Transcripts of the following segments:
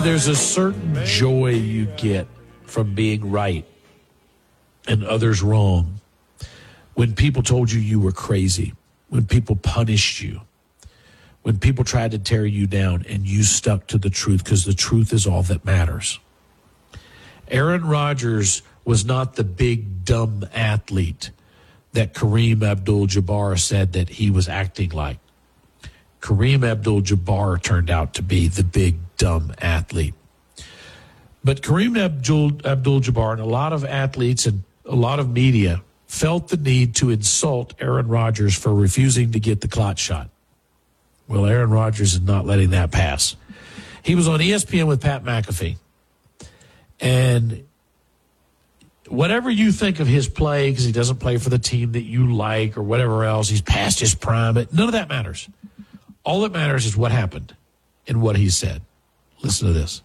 There's a certain joy you get from being right and others wrong. When people told you were crazy, when people punished you, when people tried to tear you down and you stuck to the truth, because the truth is all that matters. Aaron Rodgers was not the big, dumb athlete that Kareem Abdul-Jabbar said that he was acting like. Kareem Abdul-Jabbar turned out to be the big, dumb athlete. But Kareem Abdul-Jabbar and a lot of athletes and a lot of media felt the need to insult Aaron Rodgers for refusing to get the clot shot. Well, Aaron Rodgers is not letting that pass. He was on ESPN with Pat McAfee. And whatever you think of his play, because he doesn't play for the team that you like or whatever else, he's past his prime, but none of that matters. All that matters is what happened and what he said. Listen to this.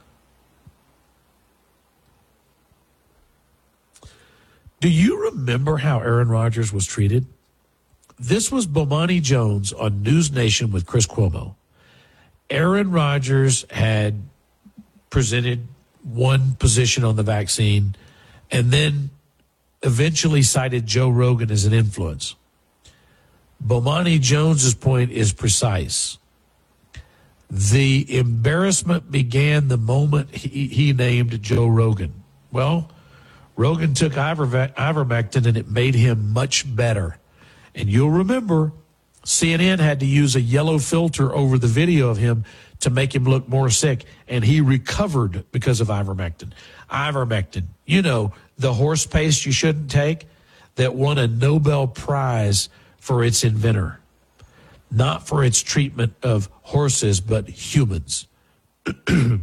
Do you remember how Aaron Rodgers was treated? This was Bomani Jones on News Nation with Chris Cuomo. Aaron Rodgers had presented one position on the vaccine and then eventually cited Joe Rogan as an influence. Bomani Jones's point is precise. The embarrassment began the moment he named Joe Rogan. Well, Rogan took ivermectin and it made him much better. And you'll remember CNN had to use a yellow filter over the video of him to make him look more sick, and he recovered because of ivermectin. Ivermectin, you know, the horse paste you shouldn't take, that won a Nobel Prize for its inventor, not for its treatment of horses, but humans. Do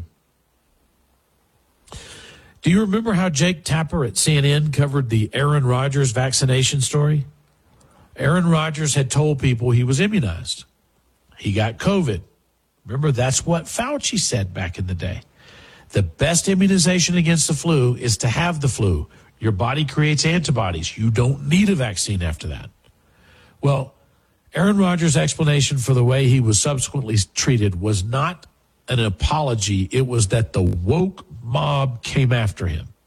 you remember how Jake Tapper at CNN covered the Aaron Rodgers vaccination story? Aaron Rodgers had told people he was immunized. He got COVID. Remember, that's what Fauci said back in the day. The best immunization against the flu is to have the flu. Your body creates antibodies. You don't need a vaccine after that. Well, Aaron Rodgers' explanation for the way he was subsequently treated was not an apology. It was that the woke mob came after him.